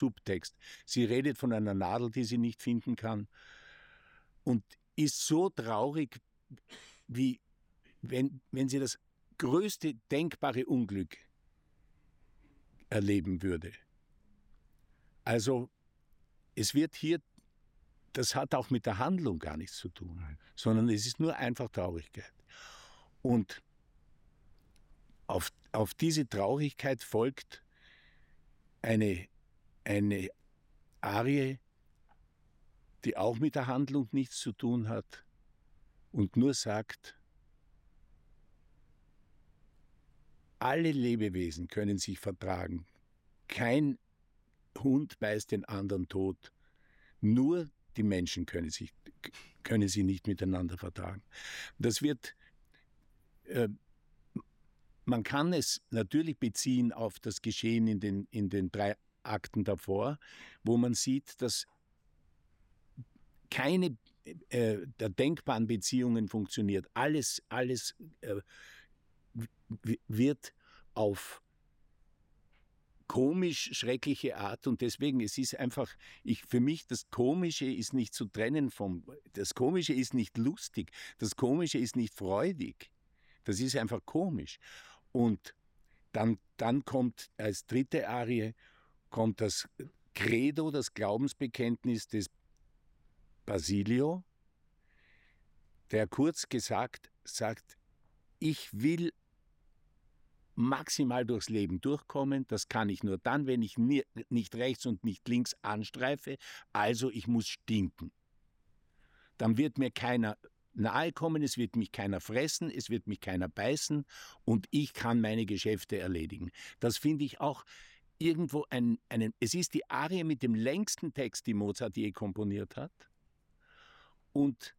Subtext. Sie redet von einer Nadel, die sie nicht finden kann und ist so traurig, wie wenn sie das größte denkbare Unglück erleben würde. Also es wird hier, das hat auch mit der Handlung gar nichts zu tun, sondern es ist nur einfach Traurigkeit. Und auf diese Traurigkeit folgt eine Arie, die auch mit der Handlung nichts zu tun hat und nur sagt, alle Lebewesen können sich vertragen. Kein Hund beißt den anderen tot. Nur die Menschen können sie nicht miteinander vertragen. Das wird, man kann es natürlich beziehen auf das Geschehen in den 3 Akten davor, wo man sieht, dass keine der denkbaren Beziehungen funktioniert. Alles wird auf komisch schreckliche Art und deswegen, es ist einfach, für mich, das Komische ist nicht zu trennen das Komische ist nicht lustig, das Komische ist nicht freudig, das ist einfach komisch. Und dann kommt als 3. Arie, kommt das Credo, das Glaubensbekenntnis des Basilio, der kurz gesagt sagt, ich will maximal durchs Leben durchkommen, das kann ich nur dann, wenn ich nicht rechts und nicht links anstreife, also ich muss stinken. Dann wird mir keiner nahe kommen, es wird mich keiner fressen, es wird mich keiner beißen und ich kann meine Geschäfte erledigen. Das finde ich auch irgendwo es ist die Arie mit dem längsten Text, die Mozart je komponiert hat und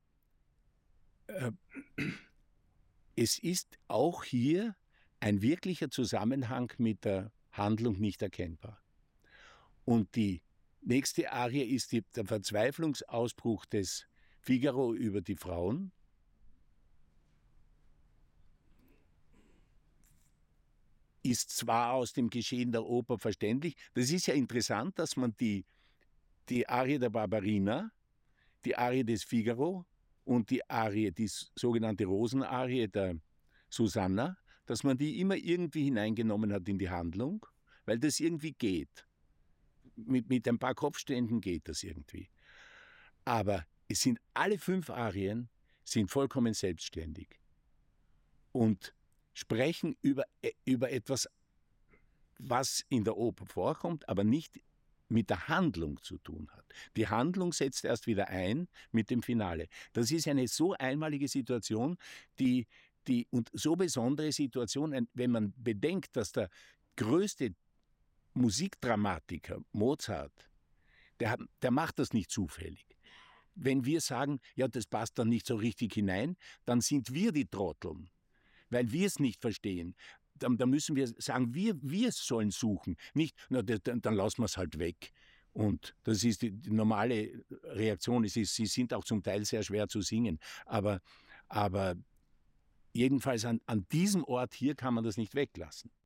es ist auch hier ein wirklicher Zusammenhang mit der Handlung nicht erkennbar. Und die nächste Arie ist der Verzweiflungsausbruch des Figaro über die Frauen. Ist zwar aus dem Geschehen der Oper verständlich, das ist ja interessant, dass man die Arie der Barbarina, die Arie des Figaro und die sogenannte Rosenarie der Susanna, dass man die immer irgendwie hineingenommen hat in die Handlung, weil das irgendwie geht. Mit ein paar Kopfständen geht das irgendwie. Aber alle 5 Arien sind vollkommen selbstständig und sprechen über etwas, was in der Oper vorkommt, aber nicht mit der Handlung zu tun hat. Die Handlung setzt erst wieder ein mit dem Finale. Das ist eine so einmalige Situation, und so besondere Situation, wenn man bedenkt, dass der größte Musikdramatiker, Mozart, der macht das nicht zufällig. Wenn wir sagen, ja, das passt dann nicht so richtig hinein, dann sind wir die Trotteln, weil wir es nicht verstehen. Dann müssen wir sagen, wir sollen suchen. Nicht, dann lassen wir es halt weg. Und das ist die normale Reaktion. Sie sind auch zum Teil sehr schwer zu singen. Aber jedenfalls an diesem Ort hier kann man das nicht weglassen.